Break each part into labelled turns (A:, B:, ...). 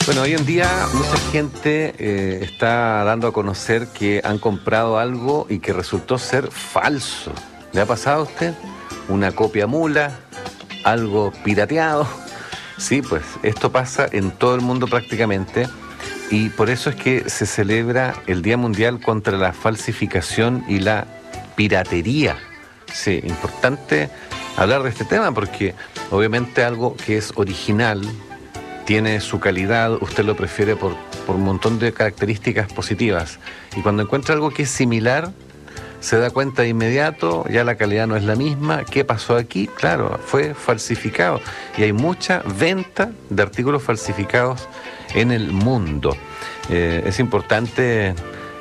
A: Bueno, hoy en día mucha gente está dando a conocer que han comprado algo y que resultó ser falso. ¿Le ha pasado a usted? Una copia mula, algo pirateado. Sí, pues esto pasa en todo el mundo prácticamente y por eso es que se celebra el Día Mundial contra la Falsificación y la Piratería. Sí, importante hablar de este tema porque obviamente algo que es original, tiene su calidad, usted lo prefiere por un montón de características positivas. Y cuando encuentra algo que es similar, se da cuenta de inmediato, ya la calidad no es la misma. ¿Qué pasó aquí? Claro, fue falsificado. Y hay mucha venta de artículos falsificados en el mundo. Es importante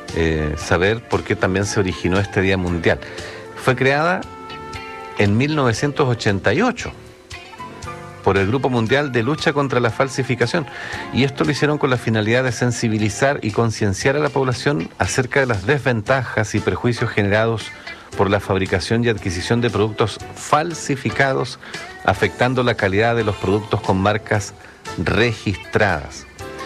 A: saber por qué también se originó este Día Mundial. Fue creada en 1988. Por el Grupo Mundial de Lucha contra la Falsificación. Y esto lo hicieron con la finalidad de sensibilizar y concienciar a la población acerca de las desventajas y perjuicios generados por la fabricación y adquisición de productos falsificados, afectando la calidad de los productos con marcas registradas.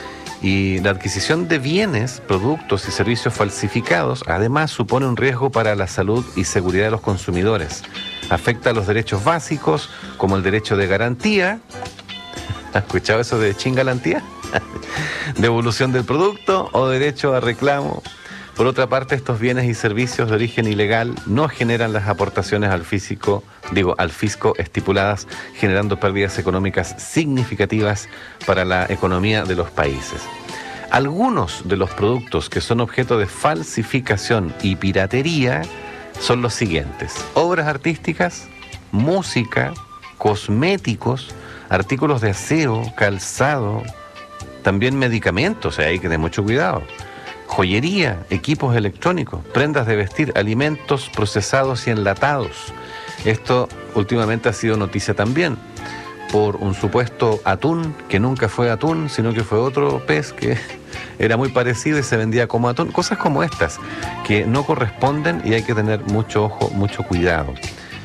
A: Y la adquisición de bienes, productos y servicios falsificados, además, supone un riesgo para la salud y seguridad de los consumidores. Afecta a los derechos básicos, como el derecho de garantía. ¿Has escuchado eso de chingalantía? Devolución del producto o derecho a reclamo. Por otra parte, estos bienes y servicios de origen ilegal no generan las aportaciones al fisco estipuladas, generando pérdidas económicas significativas para la economía de los países. Algunos de los productos que son objeto de falsificación y piratería son los siguientes: obras artísticas, música, cosméticos, artículos de aseo, calzado, también medicamentos, hay que tener mucho cuidado, joyería, equipos electrónicos, prendas de vestir, alimentos procesados y enlatados. Esto últimamente ha sido noticia también por un supuesto atún que nunca fue atún, sino que fue otro pez que era muy parecido y se vendía como atún. Cosas como estas que no corresponden y hay que tener mucho ojo, mucho cuidado.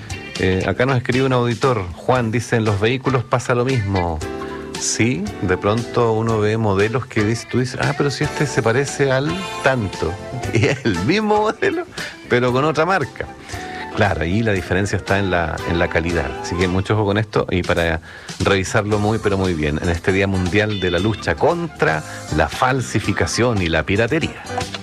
A: Acá nos escribe un auditor, Juan, dice: en los vehículos pasa lo mismo. Sí, de pronto uno ve modelos que tú dices, pero si este se parece al tanto, y es el mismo modelo, pero con otra marca. Claro, ahí la diferencia está en la calidad. Así que mucho ojo con esto y para revisarlo muy, pero muy bien, en este Día Mundial de la Lucha contra la Falsificación y la Piratería.